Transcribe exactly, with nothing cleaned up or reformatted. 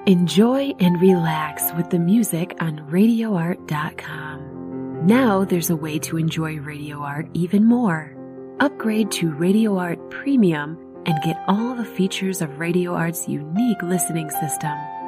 Enjoy and relax with the music on radio art dot com. Now there's a way to enjoy Radio Art even more. Upgrade to Radio Art Premium and get all the features of Radio Art's unique listening system.